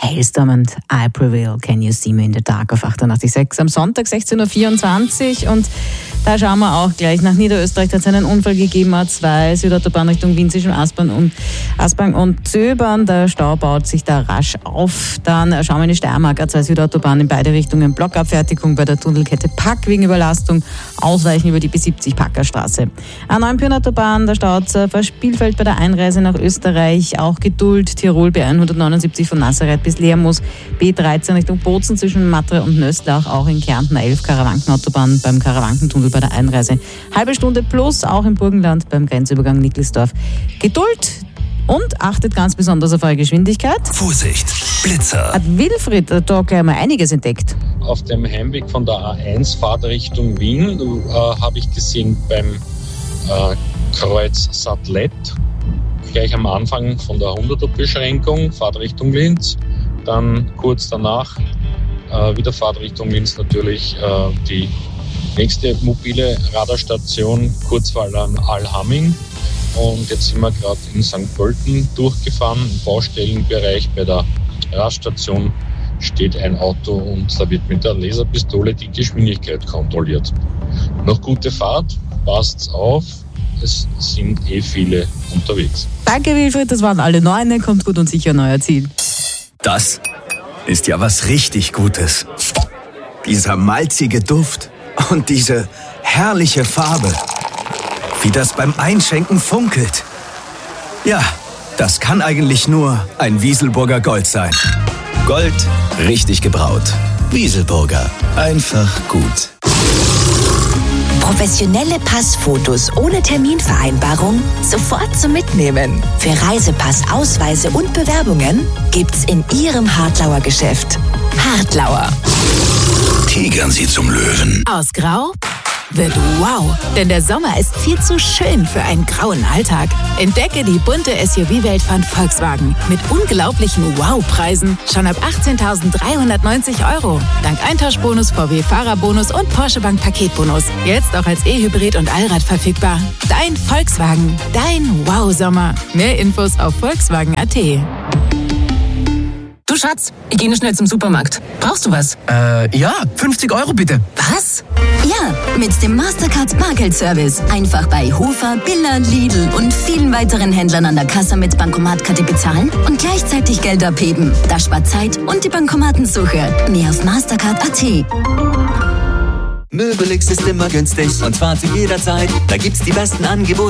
Hailstorm and I Prevail, Can You See Me in the Dark auf 88.6 am Sonntag 16.24 Uhr. Und da schauen wir auch gleich nach Niederösterreich. Da hat es einen Unfall gegeben, A2 Südautobahn Richtung Wien zwischen Aspang und Zöbern. Der Stau baut sich da rasch auf. Dann schauen wir in die Steiermark, A2 Südautobahn in beide Richtungen. Blockabfertigung bei der Tunnelkette Pack wegen Überlastung. Ausweichen über die B70 Packerstraße. A9 Pyrenautobahn, der Stauzerfer Spielfeld bei der Einreise nach Österreich. Auch Geduld, Tirol B179 von Nazareth bis Lermoos. B13 Richtung Bozen zwischen Matre und Nöstlach. Auch in Kärnten A11 Karawankenautobahn beim Karawankentunnel bei der Einreise. Halbe Stunde plus, auch im Burgenland beim Grenzübergang Nickelsdorf. Geduld und achtet ganz besonders auf eure Geschwindigkeit. Vorsicht, Blitzer. Hat Wilfried da gleich mal einiges entdeckt. Auf dem Heimweg von der A1 Fahrt Richtung Wien habe ich gesehen beim Kreuz Sattlet, gleich am Anfang von der 100er-Beschränkung, Fahrt Richtung Linz. Dann kurz danach wieder Fahrt Richtung Linz natürlich die nächste mobile Radarstation, kurz vor Allhaming. Und jetzt sind wir gerade in St. Pölten durchgefahren. Im Baustellenbereich bei der Raststation steht ein Auto und da wird mit der Laserpistole die Geschwindigkeit kontrolliert. Noch gute Fahrt, passt's auf, es sind viele unterwegs. Danke Wilfried, das waren alle 9, kommt gut und sicher an euer Ziel. Das ist ja was richtig Gutes. Dieser malzige Duft und diese herrliche Farbe. Wie das beim Einschenken funkelt. Ja, das kann eigentlich nur ein Wieselburger Gold sein. Gold, richtig gebraut. Wieselburger, einfach gut. Professionelle Passfotos ohne Terminvereinbarung sofort zum Mitnehmen. Für Reisepass, Ausweise und Bewerbungen gibt's in Ihrem Hartlauer Geschäft. Hartlauer. Tigern Sie zum Löwen. Aus Grau wird wow, denn der Sommer ist viel zu schön für einen grauen Alltag. Entdecke die bunte SUV-Welt von Volkswagen mit unglaublichen Wow-Preisen schon ab 18.390 €. Dank Eintauschbonus, VW-Fahrerbonus und Porsche Bank Paketbonus. Jetzt auch als E-Hybrid und Allrad verfügbar. Dein Volkswagen, dein Wow-Sommer. Mehr Infos auf Volkswagen.at. Du Schatz, ich gehe schnell zum Supermarkt. Brauchst du was? Ja, 50 € bitte. Was? Ja, mit dem Mastercard Bargeldservice. Einfach bei Hofer, Billa, Lidl und vielen weiteren Händlern an der Kasse mit Bankomatkarte bezahlen und gleichzeitig Geld abheben. Das spart Zeit und die Bankomatensuche. Mehr auf Mastercard.at. Möbelix ist immer günstig und zwar zu jeder Zeit. Da gibt's die besten Angebote.